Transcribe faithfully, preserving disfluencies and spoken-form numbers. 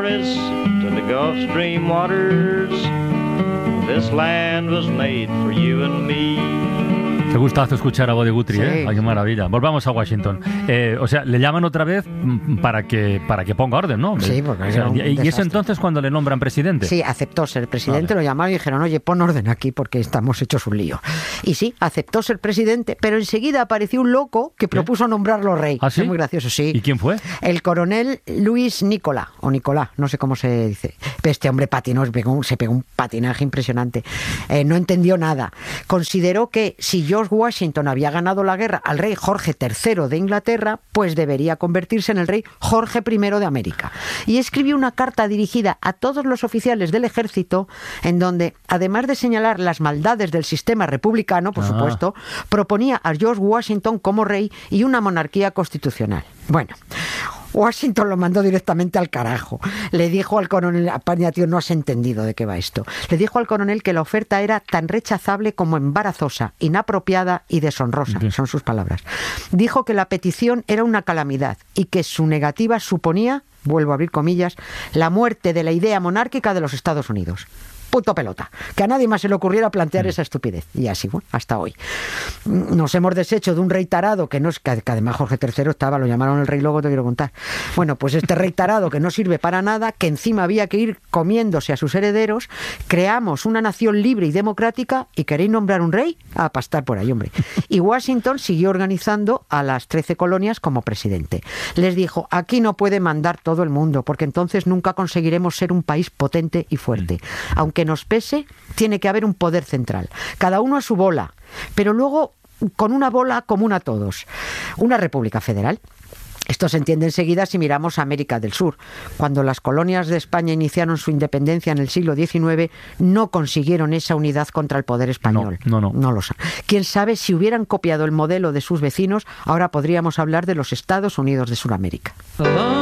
forest to the Gulf Stream waters. This land was made for you and me. Qué gustazo escuchar a Buddy Guthrie, Sí. ¿eh? Ay, qué maravilla. Volvamos a Washington. Eh, o sea, le llaman otra vez para que para que ponga orden, ¿no? Sí, porque o sea, era un y, y es desastre. entonces cuando le nombran presidente. Sí, aceptó ser presidente, Vale. lo llamaron y dijeron, oye, pon orden aquí porque estamos hechos un lío. Y sí, aceptó ser presidente, pero enseguida apareció un loco que propuso nombrarlo rey. ¿Ah, sí? Es muy gracioso, sí. ¿Y quién fue? El coronel Luis Nicolás, o Nicolás, no sé cómo se dice. Este hombre patinó, se pegó un, se pegó un patinaje impresionante. Eh, no entendió nada. Consideró que si George Washington había ganado la guerra al rey Jorge tercero de Inglaterra, pues debería convertirse en el rey Jorge primero de América. Y escribió una carta dirigida a todos los oficiales del ejército, en donde, además de señalar las maldades del sistema republicano, por Ah. supuesto, proponía a George Washington como rey y una monarquía constitucional. Bueno, Washington lo mandó directamente al carajo. Le dijo al coronel, Paña, tío, no has entendido de qué va esto. Le dijo al coronel que la oferta era tan rechazable como embarazosa, inapropiada y deshonrosa. Sí. Son sus palabras. Dijo que la petición era una calamidad y que su negativa suponía, vuelvo a abrir comillas, la muerte de la idea monárquica de los Estados Unidos. Punto pelota. Que a nadie más se le ocurriera plantear esa estupidez. Y así, bueno, hasta hoy. Nos hemos deshecho de un rey tarado que no es, que, que además Jorge tercero estaba, lo llamaron el rey lobo, te quiero contar. Bueno, pues este rey tarado que no sirve para nada, que encima había que ir comiéndose a sus herederos, creamos una nación libre y democrática y queréis nombrar un rey a pastar por ahí, hombre. Y Washington siguió organizando a las trece colonias como presidente. Les dijo, aquí no puede mandar todo el mundo, porque entonces nunca conseguiremos ser un país potente y fuerte. Aunque nos pese, tiene que haber un poder central. Cada uno a su bola, pero luego con una bola común a todos. Una república federal. Esto se entiende enseguida si miramos a América del Sur. Cuando las colonias de España iniciaron su independencia en el siglo diecinueve, no consiguieron esa unidad contra el poder español. No, no, no. No lo saben. Quién sabe, si hubieran copiado el modelo de sus vecinos, ahora podríamos hablar de los Estados Unidos de Sudamérica.